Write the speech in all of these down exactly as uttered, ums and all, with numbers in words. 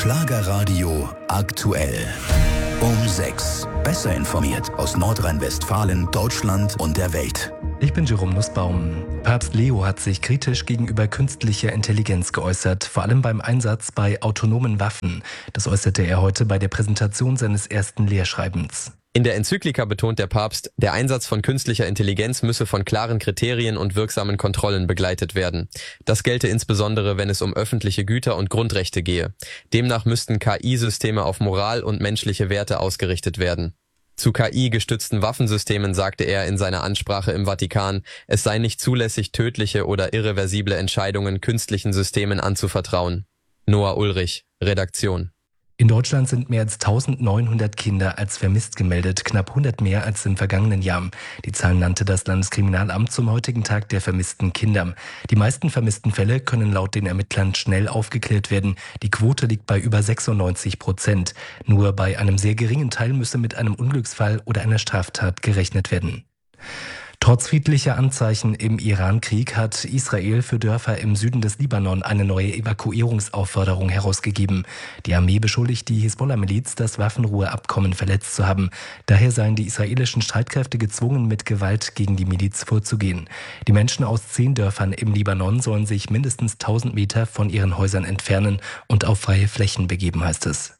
Schlagerradio aktuell. Um sechs. Besser informiert aus Nordrhein-Westfalen, Deutschland und der Welt. Ich bin Jerome Nussbaum. Papst Leo hat sich kritisch gegenüber künstlicher Intelligenz geäußert, vor allem beim Einsatz bei autonomen Waffen. Das äußerte er heute bei der Präsentation seines ersten Lehrschreibens. In der Enzyklika betont der Papst, der Einsatz von künstlicher Intelligenz müsse von klaren Kriterien und wirksamen Kontrollen begleitet werden. Das gelte insbesondere, wenn es um öffentliche Güter und Grundrechte gehe. Demnach müssten K I-Systeme auf Moral und menschliche Werte ausgerichtet werden. Zu K I-gestützten Waffensystemen sagte er in seiner Ansprache im Vatikan, es sei nicht zulässig, tödliche oder irreversible Entscheidungen künstlichen Systemen anzuvertrauen. Noah Ulrich, Redaktion. In Deutschland sind mehr als eintausendneunhundert Kinder als vermisst gemeldet, knapp hundert mehr als im vergangenen Jahr. Die Zahlen nannte das Landeskriminalamt zum heutigen Tag der vermissten Kinder. Die meisten vermissten Fälle können laut den Ermittlern schnell aufgeklärt werden. Die Quote liegt bei über sechsundneunzig Prozent. Nur bei einem sehr geringen Teil müsse mit einem Unglücksfall oder einer Straftat gerechnet werden. Trotz friedlicher Anzeichen im Iran-Krieg hat Israel für Dörfer im Süden des Libanon eine neue Evakuierungsaufforderung herausgegeben. Die Armee beschuldigt die Hisbollah-Miliz, das Waffenruheabkommen verletzt zu haben. Daher seien die israelischen Streitkräfte gezwungen, mit Gewalt gegen die Miliz vorzugehen. Die Menschen aus zehn Dörfern im Libanon sollen sich mindestens tausend Meter von ihren Häusern entfernen und auf freie Flächen begeben, heißt es.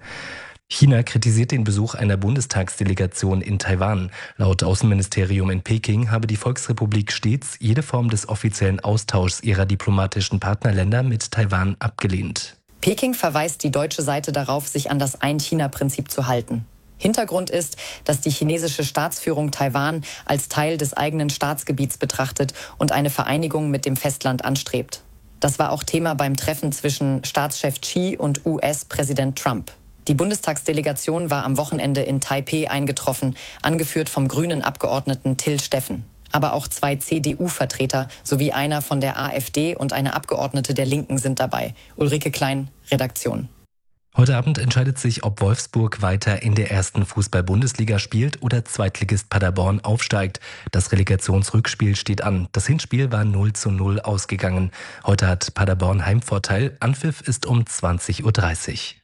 China kritisiert den Besuch einer Bundestagsdelegation in Taiwan. Laut Außenministerium in Peking habe die Volksrepublik stets jede Form des offiziellen Austauschs ihrer diplomatischen Partnerländer mit Taiwan abgelehnt. Peking verweist die deutsche Seite darauf, sich an das Ein-China-Prinzip zu halten. Hintergrund ist, dass die chinesische Staatsführung Taiwan als Teil des eigenen Staatsgebiets betrachtet und eine Vereinigung mit dem Festland anstrebt. Das war auch Thema beim Treffen zwischen Staatschef Xi und U S-Präsident Trump. Die Bundestagsdelegation war am Wochenende in Taipeh eingetroffen, angeführt vom grünen Abgeordneten Till Steffen. Aber auch zwei C D U-Vertreter sowie einer von der AfD und eine Abgeordnete der Linken sind dabei. Ulrike Klein, Redaktion. Heute Abend entscheidet sich, ob Wolfsburg weiter in der ersten Fußball-Bundesliga spielt oder Zweitligist Paderborn aufsteigt. Das Relegationsrückspiel steht an. Das Hinspiel war null zu null ausgegangen. Heute hat Paderborn Heimvorteil. Anpfiff ist um zwanzig Uhr dreißig.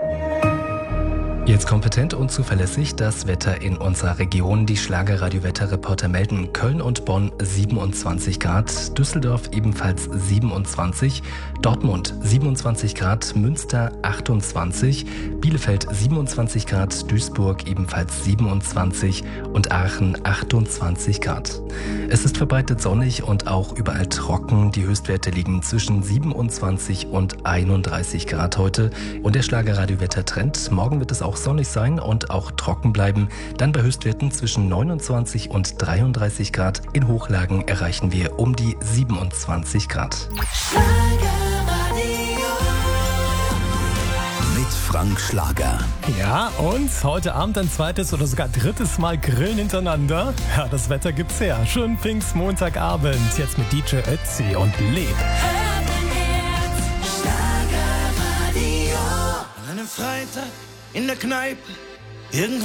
Jetzt kompetent und zuverlässig das Wetter in unserer Region. Die Schlagerradio-Wetterreporter melden: Köln und Bonn siebenundzwanzig Grad, Düsseldorf ebenfalls siebenundzwanzig, Dortmund siebenundzwanzig Grad, Münster achtundzwanzig, Bielefeld siebenundzwanzig Grad, Duisburg ebenfalls siebenundzwanzig und Aachen achtundzwanzig Grad. Es ist verbreitet sonnig und auch überall trocken. Die Höchstwerte liegen zwischen siebenundzwanzig und einunddreißig Grad heute. Und der Schlagerradio-Wettertrend: Morgen wird es auch sonnig sein und auch trocken bleiben. Dann bei Höchstwerten zwischen neunundzwanzig und dreiunddreißig Grad. In Hochlagen erreichen wir um die siebenundzwanzig Grad. Mit Frank Schlager. Ja, und heute Abend ein zweites oder sogar drittes Mal Grillen hintereinander. Ja, das Wetter gibt's her. Schönen Pfingstmontagabend. Jetzt mit D J Ötzi und Leb. An einem Freitag in der Kneipe, irgendwo